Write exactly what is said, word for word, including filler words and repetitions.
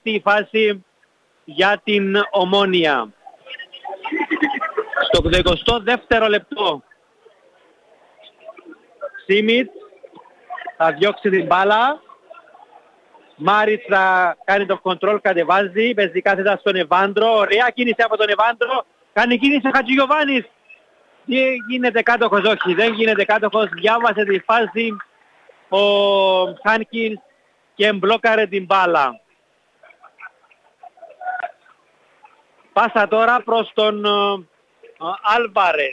αυτή η φάση για την Ομόνοια. Στο εικοστό δεύτερο λεπτό Σίμιτ θα διώξει την μπάλα. Μάριτς θα κάνει το control, κατεβάζει, παίζει κάθετα στον Εβάντρο. Ωραία κίνηση από τον Εβάντρο. Κάνει κίνηση ο Χατζηγιοβάνης. Τι γίνεται κάτοχος? Όχι, δεν γίνεται κάτοχος. Διάβασε τη φάση ο Χάνκινς και μπλόκαρε την μπάλα. Πάσα τώρα προς τον Άλβαρες.